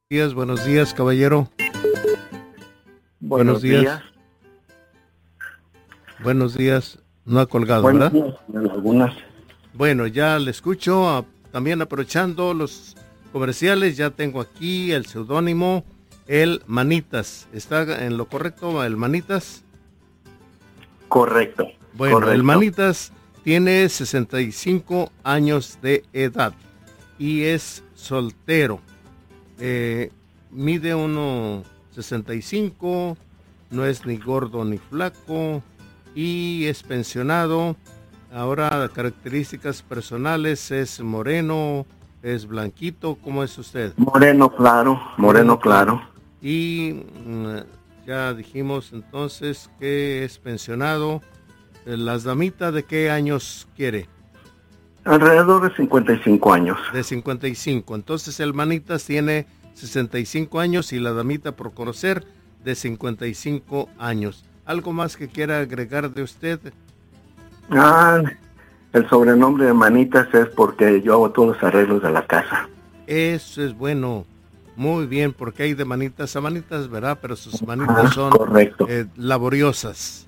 Buenos días, caballero. Buenos días. Buenos días. No ha colgado, Buenos ¿verdad? días, algunas. Bueno, ya le escucho. También aprovechando los comerciales, ya tengo aquí el seudónimo, el Manitas. ¿Está en lo correcto, el Manitas? Correcto. Bueno, correcto. el Manitas tiene 65 años de edad y es soltero. Mide 1,65, no es ni gordo ni flaco y es pensionado. Ahora, características personales, es moreno, es blanquito. ¿Cómo es usted? Moreno claro. Y ya dijimos entonces que es pensionado. ¿Las damitas de qué años quiere? Alrededor de 55 años. De 55. Entonces el Manitas tiene 65 años y la damita por conocer de 55 años. ¿Algo más que quiera agregar de usted? El sobrenombre de Manitas es porque yo hago todos los arreglos de la casa. Eso es bueno. Muy bien, porque hay de manitas a manitas, ¿verdad? Pero sus manitas son laboriosas.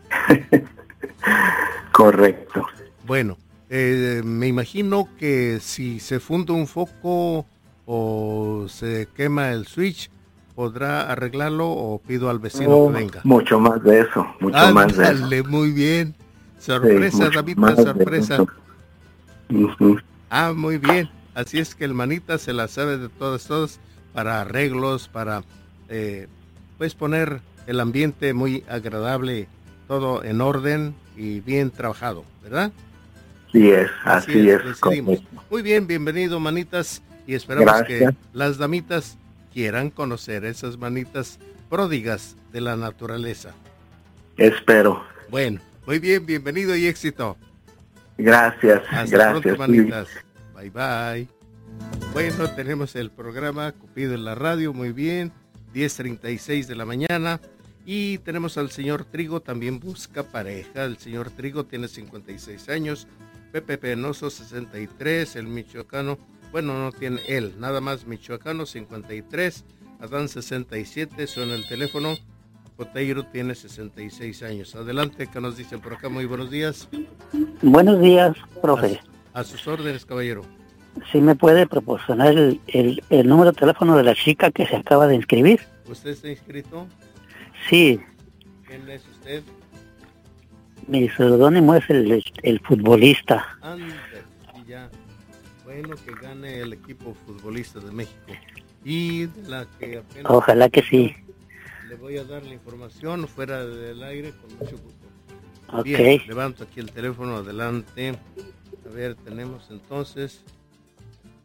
Correcto. Bueno, me imagino que si se funde un foco o se quema el switch, ¿podrá arreglarlo o pido al vecino que venga? Mucho más de eso, más de eso. Muy bien. Sorpresa, sí, David, sorpresa. Uh-huh. Muy bien. Así es que el Manita se la sabe de todas, para arreglos, para pues poner el ambiente muy agradable, todo en orden y bien trabajado, ¿verdad? Así es. Muy bien, bienvenido, Manitas, y esperamos que las damitas quieran conocer esas manitas pródigas de la naturaleza. Espero. Bueno, muy bien, bienvenido y éxito. Gracias. Hasta pronto, manitas. Bye, bye. Bueno, tenemos el programa Cupido en la radio, muy bien, 10:36 de la mañana. Y tenemos al señor Trigo, también busca pareja. El señor Trigo tiene 56 años, Pepe Penoso 63, el michoacano, bueno, no tiene él, nada más michoacano 53, Adán 67, suena el teléfono. Poteiro tiene 66 años. Adelante, ¿qué nos dicen por acá? Muy buenos días. Buenos días, profe. A sus órdenes, caballero. ¿Sí me puede proporcionar el número de teléfono de la chica que se acaba de inscribir? ¿Usted está inscrito? Sí. ¿Quién es usted? Mi seudónimo es el futbolista. Ande, y ya. Bueno, que gane el equipo futbolista de México. Y de la que apenas... Ojalá que sí. Le voy a dar la información fuera del aire con mucho gusto. Ok. Bien, levanto aquí el teléfono, adelante. A ver, tenemos entonces